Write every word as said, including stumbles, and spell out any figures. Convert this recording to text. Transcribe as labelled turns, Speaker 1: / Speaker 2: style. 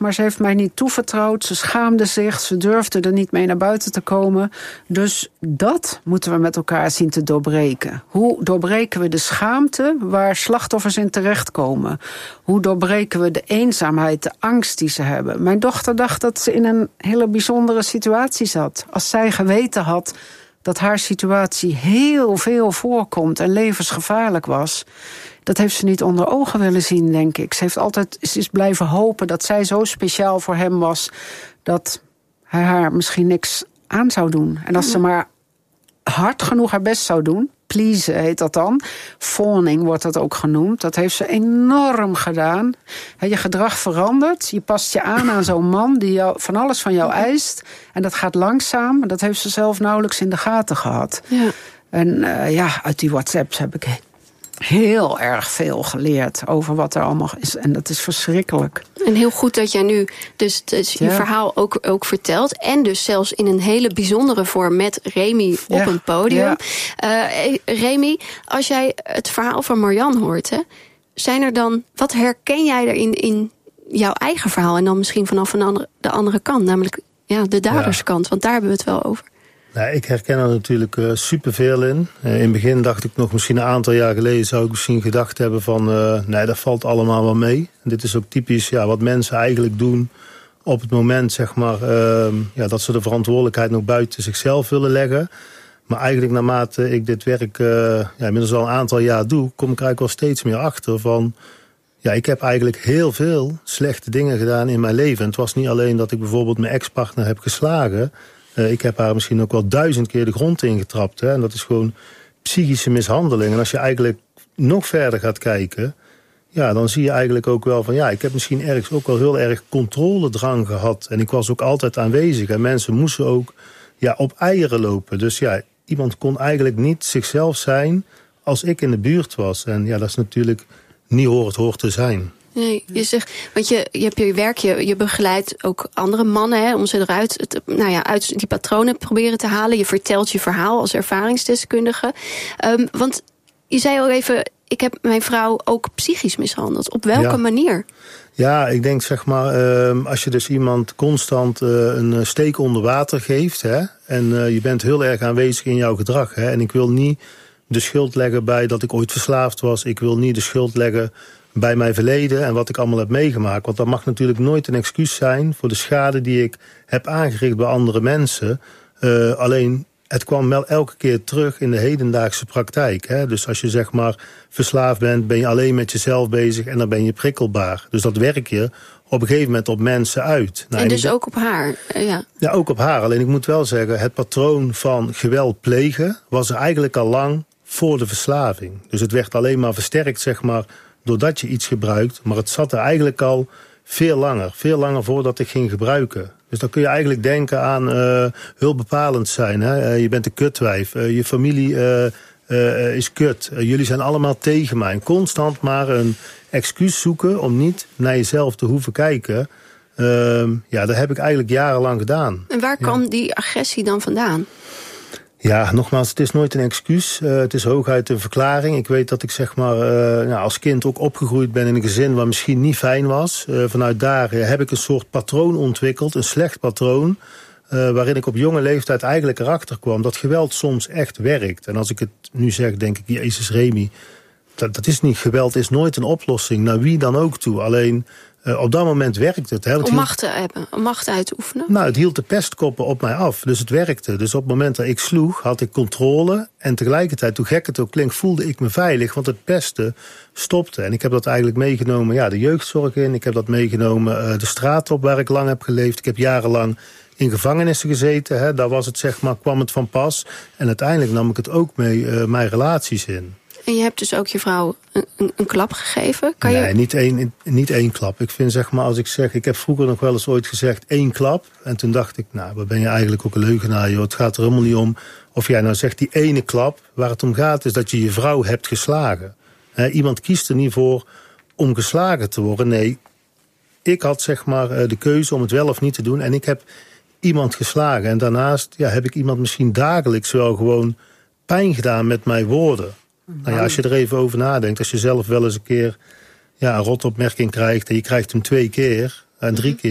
Speaker 1: maar ze heeft mij niet toevertrouwd. Ze schaamde zich, ze durfde er niet mee naar buiten te komen. Dus dat moeten we met elkaar zien te doorbreken. Hoe doorbreken we de schaamte waar slachtoffers in terechtkomen? Hoe doorbreken we de eenzaamheid, de angst die ze hebben? Mijn dochter dacht dat ze in een hele bijzondere situatie zat. Als zij geweten had dat haar situatie heel veel voorkomt en levensgevaarlijk was, dat heeft ze niet onder ogen willen zien, denk ik. Ze heeft altijd, ze is blijven hopen dat zij zo speciaal voor hem was dat hij haar misschien niks aan zou doen. En als ze maar hard genoeg haar best zou doen, please heet dat dan, fawning wordt dat ook genoemd, dat heeft ze enorm gedaan. Je gedrag verandert, je past je aan aan zo'n man die jou, van alles van jou eist. En dat gaat langzaam, dat heeft ze zelf nauwelijks in de gaten gehad. Ja. En uh, ja, uit die WhatsApps heb ik heel erg veel geleerd over wat er allemaal is. En dat is verschrikkelijk.
Speaker 2: En heel goed dat jij nu dus, dus je ja. verhaal ook, ook vertelt. En dus zelfs in een hele bijzondere vorm met Remy op ja. een podium. Ja. Uh, Remy, als jij het verhaal van Marjan hoort, hè, zijn er dan, wat herken jij erin in jouw eigen verhaal? En dan misschien vanaf een andere, de andere kant, namelijk ja, de daderskant. Ja. Want daar hebben we het wel over.
Speaker 3: Nou, ik herken er natuurlijk uh, superveel in. Uh, in het begin dacht ik nog, misschien een aantal jaar geleden zou ik misschien gedacht hebben van, uh, nee, dat valt allemaal wel mee. En dit is ook typisch ja, wat mensen eigenlijk doen op het moment, zeg maar, uh, ja, dat ze de verantwoordelijkheid nog buiten zichzelf willen leggen. Maar eigenlijk naarmate ik dit werk uh, ja, inmiddels al een aantal jaar doe, kom ik eigenlijk wel steeds meer achter van, ja, ik heb eigenlijk heel veel slechte dingen gedaan in mijn leven. En het was niet alleen dat ik bijvoorbeeld mijn ex-partner heb geslagen. Uh, ik heb haar misschien ook wel duizend keer de grond ingetrapt. Hè? En dat is gewoon psychische mishandeling. En als je eigenlijk nog verder gaat kijken, ja, dan zie je eigenlijk ook wel van, ja, ik heb misschien ergens ook wel heel erg controledrang gehad. En ik was ook altijd aanwezig. En mensen moesten ook ja, op eieren lopen. Dus ja, iemand kon eigenlijk niet zichzelf zijn als ik in de buurt was. En ja, dat is natuurlijk niet hoe het hoort te zijn.
Speaker 2: Nee, je zegt, want je, je hebt je werk, je, je begeleidt ook andere mannen, hè, om ze eruit, het, nou ja, uit die patronen proberen te halen. Je vertelt je verhaal als ervaringsdeskundige. Um, want je zei al even, ik heb mijn vrouw ook psychisch mishandeld. Op welke
Speaker 3: ja.
Speaker 2: manier?
Speaker 3: Ja, ik denk zeg maar, uh, als je dus iemand constant uh, een steek onder water geeft, hè, en uh, je bent heel erg aanwezig in jouw gedrag, hè, en ik wil niet de schuld leggen bij dat ik ooit verslaafd was. Ik wil niet de schuld leggen bij mijn verleden en wat ik allemaal heb meegemaakt. Want dat mag natuurlijk nooit een excuus zijn voor de schade die ik heb aangericht bij andere mensen. Uh, alleen, het kwam wel elke keer terug in de hedendaagse praktijk. Hè? Dus als je zeg maar verslaafd bent, ben je alleen met jezelf bezig en dan ben je prikkelbaar. Dus dat werk je op een gegeven moment op mensen uit. Nou,
Speaker 2: en dus
Speaker 3: en ik,
Speaker 2: ook op haar? Uh, ja.
Speaker 3: ja, ook op haar. Alleen ik moet wel zeggen, het patroon van geweld plegen was er eigenlijk al lang voor de verslaving. Dus het werd alleen maar versterkt, zeg maar, doordat je iets gebruikt. Maar het zat er eigenlijk al veel langer. Veel langer voordat ik ging gebruiken. Dus dan kun je eigenlijk denken aan uh, hulpbepalend zijn. Hè? Uh, je bent een kutwijf. Uh, je familie uh, uh, is kut. Uh, jullie zijn allemaal tegen mij. En constant maar een excuus zoeken om niet naar jezelf te hoeven kijken. Uh, ja, dat heb ik eigenlijk jarenlang gedaan.
Speaker 2: En waar kwam
Speaker 3: ja.
Speaker 2: die agressie dan vandaan?
Speaker 3: Ja, nogmaals, het is nooit een excuus. Uh, het is hooguit een verklaring. Ik weet dat ik zeg maar uh, nou, als kind ook opgegroeid ben in een gezin waar misschien niet fijn was. Uh, vanuit daar uh, heb ik een soort patroon ontwikkeld, een slecht patroon, Uh, waarin ik op jonge leeftijd eigenlijk erachter kwam dat geweld soms echt werkt. En als ik het nu zeg, denk ik, Jezus Remy, dat, dat is niet, geweld is nooit een oplossing, naar wie dan ook toe. Alleen Uh, op dat moment werkte het. Hè. het
Speaker 2: om macht te hebben, om macht uit te oefenen?
Speaker 3: Nou, het hield de pestkoppen op mij af. Dus het werkte. Dus op het moment dat ik sloeg, had ik controle. En tegelijkertijd, hoe gek het ook klinkt, voelde ik me veilig. Want het pesten stopte. En ik heb dat eigenlijk meegenomen, ja, de jeugdzorg in. Ik heb dat meegenomen uh, de straat op waar ik lang heb geleefd. Ik heb jarenlang in gevangenissen gezeten. Hè. Daar was het, zeg maar, kwam het van pas. En uiteindelijk nam ik het ook mee uh, mijn relaties in.
Speaker 2: En je hebt dus ook je vrouw een, een, een klap gegeven? Kan
Speaker 3: nee,
Speaker 2: je...
Speaker 3: niet, één, niet één klap. Ik vind, zeg maar, als ik zeg, ik heb vroeger nog wel eens ooit gezegd één klap. En toen dacht ik, nou, wat ben je eigenlijk ook een leugenaar, joh. Het gaat er helemaal niet om of jij nou zegt die ene klap. Waar het om gaat is dat je je vrouw hebt geslagen. He, iemand kiest er niet voor om geslagen te worden. Nee, ik had, zeg maar, de keuze om het wel of niet te doen. En ik heb iemand geslagen. En daarnaast ja, heb ik iemand misschien dagelijks wel gewoon pijn gedaan met mijn woorden. Nou ja, als je er even over nadenkt, als je zelf wel eens een keer ja, een rotopmerking krijgt en je krijgt hem twee keer en drie keer.